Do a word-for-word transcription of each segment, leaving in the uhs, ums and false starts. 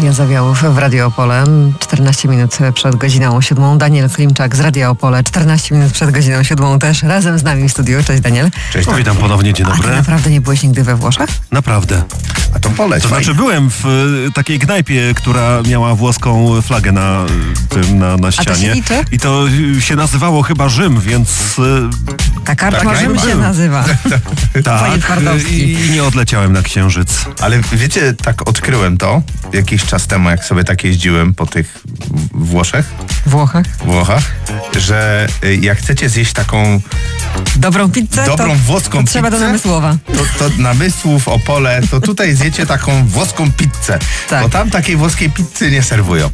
Jan Zawiałów w Radio Opole. czternaście minut przed godziną siódmą. Daniel Klimczak z Radio Opole. czternaście minut przed godziną siódmą też razem z nami w studiu. Cześć, Daniel. Cześć. No, witam ponownie, dzień dobry. A ty naprawdę nie byłeś nigdy we Włoszech? Naprawdę. A to poleć. To znaczy byłem w y, takiej knajpie, która miała włoską flagę na, tym, na, na ścianie. A to się liczy? I to y, się nazywało chyba Rzym, więc... Y, Ta karczma Tak, Rzym ja się byłem. nazywa. Panie tak, Twardowski. i, i nie odleciałem na Księżyc. Ale wiecie, tak odkryłem to jakiś czas temu, jak sobie tak jeździłem po tych Włoszech, Włochach. Włochach, że y, jak chcecie zjeść taką Dobrą pizzę? dobrą to, włoską to trzeba do pizzę, Namysłowa. To, to Namysłów, Opole, to tutaj zjecie taką włoską pizzę. Tak. Bo tam takiej włoskiej pizzy nie serwują.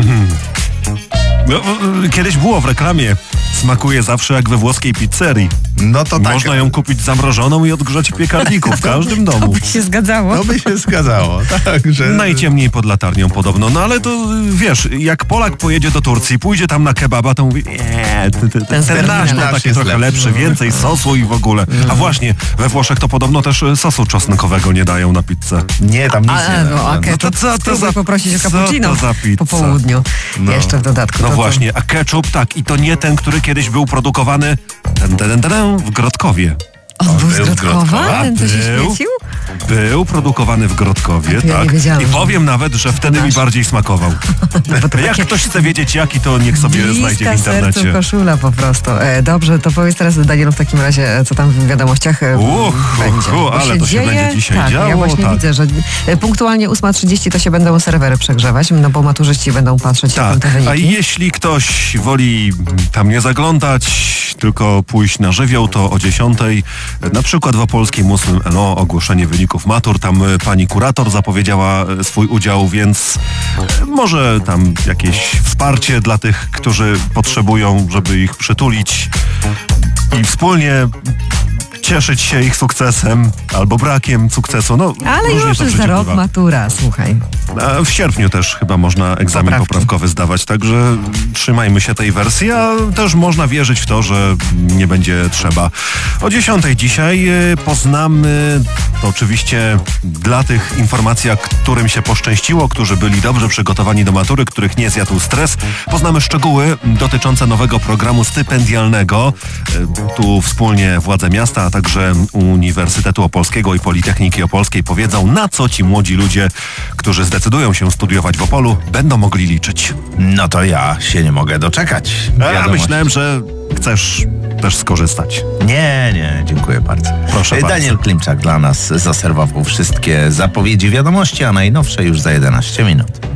No, y, kiedyś było w reklamie. Smakuje zawsze jak we włoskiej pizzerii. No to tak. Można ją kupić zamrożoną i odgrzać w piekarniku w każdym To domu. by się zgadzało. To by się zgadzało. Tak, że... Najciemniej pod latarnią podobno. No ale to wiesz, jak Polak pojedzie do Turcji, pójdzie tam na kebaba, to mówi nie, ty, ty, ty, Ten ten nasz to nasz taki jest trochę lepszy. lepszy, więcej sosu i w ogóle. A właśnie, we Włoszech to podobno też sosu czosnkowego nie dają na pizzę. Nie, tam nic A, nie no, da. a to co to spróbuj za- poprosić o co cappuccino to za pizza? po południu. No. Jeszcze w dodatku. No to, to- właśnie, a ketchup tak, i to nie ten, który kiedyś był produkowany ten, ten, ten, ten, w Grodkowie. On był z był z Grodkowa? Grodkowa? Ten, co się Był. świecił? Był produkowany w Grodkowie, Ja nie tak. wiedziałam, I że- powiem nawet, że wtedy mi nasz. bardziej smakował. Bo to Jak takie ktoś chce wiedzieć jaki, to niech sobie znajdzie bliska w internecie. sercu koszula po prostu. E, dobrze, to powiedz teraz, Danielu, w takim razie, e, co tam w wiadomościach e, Uch, będzie. uch, Bo ale to się dzieje, będzie dzisiaj tak, działo, ja właśnie tak. widzę, że e, punktualnie ósma trzydzieści to się będą serwery przegrzewać, no bo maturzyści będą patrzeć, jaką te Tak, wyniki. a jeśli ktoś woli tam nie zaglądać, tylko pójść na żywioł, to o dziesiątej, na przykład w opolskim ósmym L O ogłoszenie wyników matur. Tam e, pani kurator zapowiedziała e, swój udział, więc e, może tam jakieś wsparcie dla tych, którzy potrzebują, żeby ich przytulić i wspólnie cieszyć się ich sukcesem albo brakiem sukcesu. No, Ale różnie już to w za życiu rok bywa. matura, słuchaj. A w sierpniu też chyba można egzamin Poprawki. poprawkowy zdawać, także trzymajmy się tej wersji, a też można wierzyć w to, że nie będzie trzeba. O dziesiątej dzisiaj e, poznamy, to oczywiście dla tych informacji, którym się poszczęściło, którzy byli dobrze przygotowani do matury, których nie zjadł stres, poznamy szczegóły dotyczące nowego programu stypendialnego. E, Tu wspólnie władze miasta, a także Uniwersytetu Opolskiego i Politechniki Opolskiej powiedzą, na co ci młodzi ludzie, którzy zdecydują się studiować w Opolu, będą mogli liczyć. No to ja się nie mogę doczekać. A ja Wiadomość. myślałem, że chcesz też skorzystać. Nie, nie, dziękuję bardzo. Proszę E, bardzo. Daniel Klimczak dla nas zaserwował wszystkie zapowiedzi wiadomości, a najnowsze już za jedenaście minut.